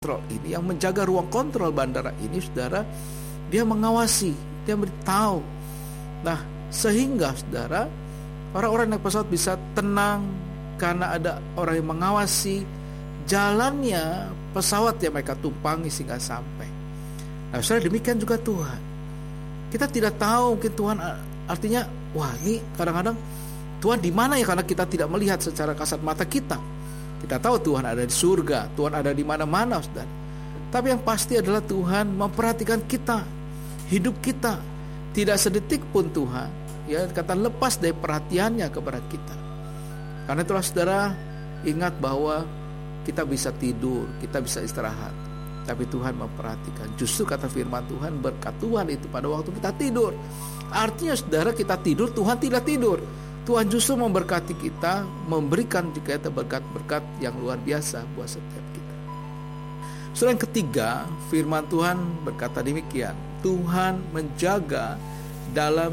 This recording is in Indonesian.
kontrol ini, yang menjaga ruang kontrol bandara ini, saudara, dia mengawasi, dia beritahu. Nah, sehingga saudara, orang-orang naik pesawat bisa tenang karena ada orang yang mengawasi jalannya pesawat yang mereka tumpangi sehingga sampai. Nah, saudara, demikian juga Tuhan. Kita tidak tahu mungkin Tuhan, artinya, wah ini kadang-kadang Tuhan di mana ya, karena kita tidak melihat secara kasat mata kita. Kita tahu Tuhan ada di surga, Tuhan ada di mana-mana, saudara. Tapi yang pasti adalah Tuhan memperhatikan kita, hidup kita. Tidak sedetik pun Tuhan, ya, kata lepas dari perhatiannya kepada kita. Karena itulah saudara, ingat bahwa kita bisa tidur, kita bisa istirahat, tapi Tuhan memperhatikan. Justru kata firman Tuhan, berkat Tuhan itu pada waktu kita tidur. Artinya saudara, kita tidur, Tuhan tidak tidur. Tuhan justru memberkati kita, memberikan juga berkat-berkat yang luar biasa buat setiap kita. Saudara, yang ketiga, firman Tuhan berkata demikian, Tuhan menjaga dalam